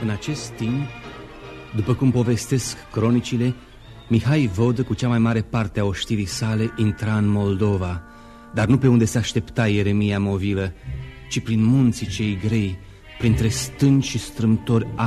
În acest timp, după cum povestesc cronicile, Mihai Vodă, cu cea mai mare parte a oștirii sale, intra în Moldova, dar nu pe unde se aștepta Ieremia Movilă, ci prin munții cei grei, printre stânci și strâmtori